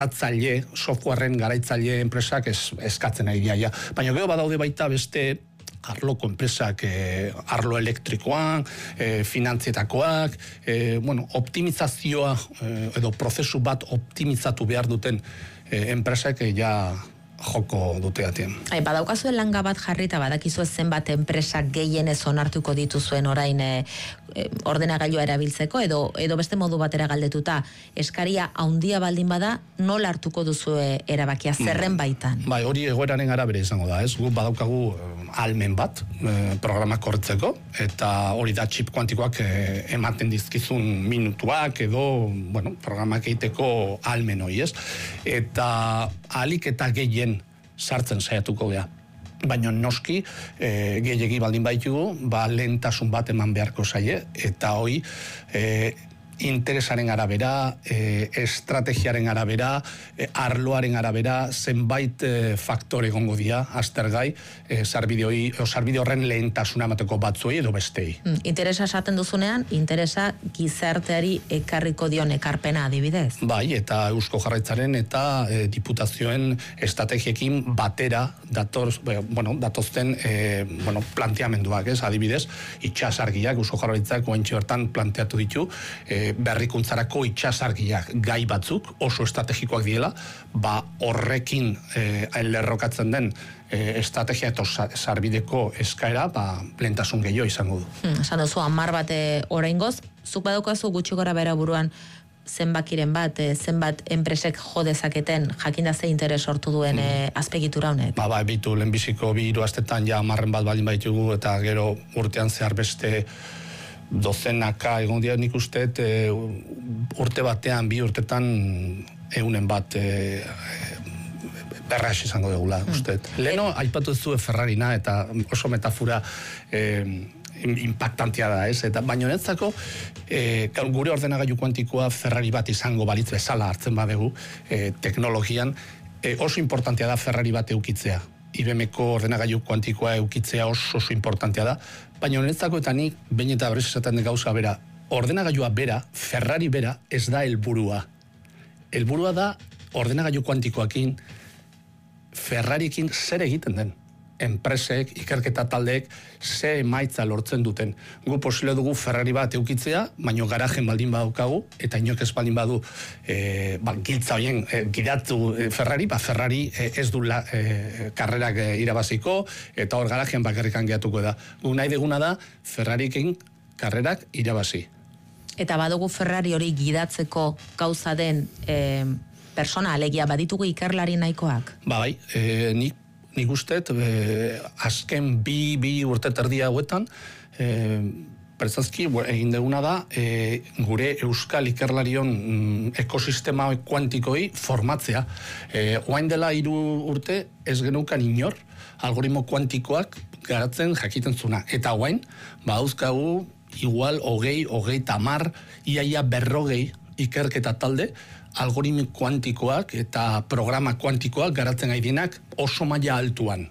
softwareen garaitzaile enpresak eskatzen ari dira. Baina gero badaude baita beste arloko enpresak, arlo elektrikoan, finantzietakoak, optimizazioa edo prozesu bat optimizatu behar duten enpresak joko dute atien. Badaukazuen langa bat jarri eta badakizue zenbat enpresak gehienez onartuko dituzuen orain ordenagailua erabiltzeko edo beste modu batera galdetuta eskaria handia baldin bada nola hartuko duzue erabakia zerren baitan? Bai, hori egoeraren arabera izango da, ez? Guk badaukagu ahalmen bat programak horretzeko eta hori da txip kuantikoak ematen dizkizun minutuak edo programak egiteko ahalmen hori, ez? Eta ahalik eta gehien sartzen saiatuko gea. Baina noski, gehiegi baldin baitugu, lehentasun bat eman beharko zaie, eta hoi interesaren arabera, estrategiaren arabera, arloaren arabera, zenbait faktore egongo dira, aztergai, sarbide horren lehentasuna emateko batzuei edo bestei. Interesa esaten duzunean, interesa gizarteari ekarriko dion ekarpena adibidez? Bai, eta Eusko Jarraitzaren eta diputazioen estrategiekin batera datozten planteamenduak, adibidez, itsasargiak, Eusko Jarraitzak ointxe bertan planteatu ditu, berrikuntzarako itsasargiak gai batzuk oso estrategikoak diela, horrekin lerrokatzen den estrategia eta sarbideko eskaera lehentasun gehiago izango du. Esan duzu, 10 bat oraingoz, zuk badaukazu gutxi gora bera buruan zenbakiren bat, zenbat enpresek jo dezaketen jakinda ze interes sortu duen azpegitura honek? Bitu, lehenbiziko 2 astetan 10 bat baldin baitugu eta gero urtean zehar beste dozenaka egon dira nik uste urte batean, 2 urtetan 100 bat berras izango dugula, uste. Leno, aipatu zuen Ferrarina eta oso metafora impactantia da, ez? Baina honetzako, gure ordenagailu kuantikoa Ferrari bat izango balitz bezala hartzen badegu teknologian, oso importantea da Ferrari bat eukitzea. IBM-ko ordenagailu kuantikoa eukitzea oso importantea da, baina honetzako eta nik, behin eta berriz esaten gauza bera, ordenagailua bera, Ferrari bera, ez da helburua. Helburua da ordenagailu kuantikoakin, Ferrariekin zer egiten den. Enpresek, ikerketa taldeek, ze emaitza lortzen duten. Gu posible dugu Ferrari bat eukitzea, baino garajen baldin badaukagu, eta inok ez baldin badu giltza horien gidatu Ferrari, Ferrari ez du karrerak irabaziko, eta hor garajen bakarrikan gehatuko da. Gu nahi deguna da, Ferrariekin karrerak irabazi. Eta badugu Ferrari hori gidatzeko gauza den persona, alegia baditugu ikerlari nahikoak? Bai, nik uste, azken bi urte terdia hauetan, pertsazki egin deguna da, gure euskal ikerlarion ekosistema kuantikoi formatzea. Oain dela 3 urte ez genukan inor, algoritmo kuantikoak garatzen jakiten zuna. Eta oain, badauzkagu igual 20, 10, iaia 40 ikerketa talde, algoritmo kuantikoak eta programa kuantikoak garatzen gaidinak oso maila altuan.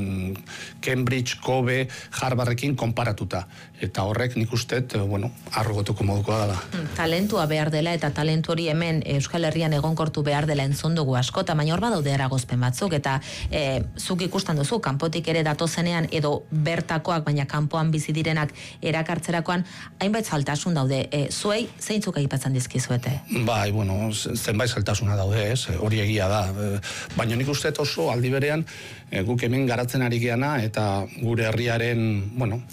Cambridge, Kobe, Harvardekin konparatuta. Eta horrek nik uste, arrogotuko moduko da. Talentua behar dela eta talentu hori hemen Euskal Herrian egonkortu behar dela entzun dugu askota, baina hor badaude eragozpen batzuk, eta zuk ikusten duzu, kanpotik ere datozenean edo bertakoak, baina kanpoan bizi direnak erakartzerakoan, hainbait zailtasun daude. Zuei, zeintzuk aipatzen dizkizuete? Bai, zenbait zailtasuna daude, hori egia da. Baina nik uste oso aldi berean, guk hemen garatzen ari geana eta gure herriaren,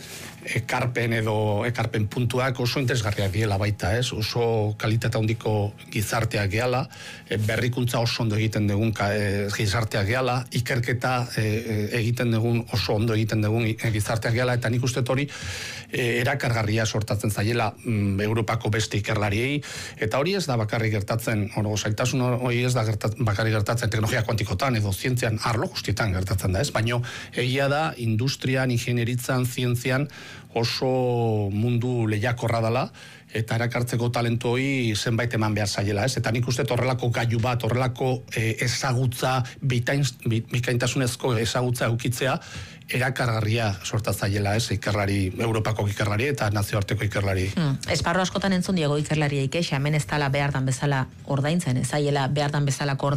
ekarpen puntuak oso interesgarriak diela baita, oso kalitate handiko gizarteak gehala, berrikuntza oso ondo egiten dugun gizarteak gehala, ikerketa egiten dugun, oso ondo egiten dugun gizarteak gehala, eta nik uste hori erakargarria sortatzen zaiela Europako beste ikerlariei, eta hori ez da bakarrik gertatzen, zailtasun hori ez da bakarrik gertatzen teknologia kuantikotan edo zientzian arlo guztietan gertatzen da, baina egia da industrian, ingenieritzan, zientzian, oso mundu lehiakorra dela, eta erakartzeko talentu hori zenbait eman behar zaiela, ez? Eta nik uste horrelako gailu bat, horrelako ezagutza, bikaintasunezko ezagutza eukitzea, erakargarria sortatzaiela, ez? Ikerlari, Europako ikerlari eta nazioarteko ikerlari. Esparru askotan entzun diego ikerlaria ikexa, hemen ez dala behar dan bezala ordaintzen, ez zaiela behar dan bezala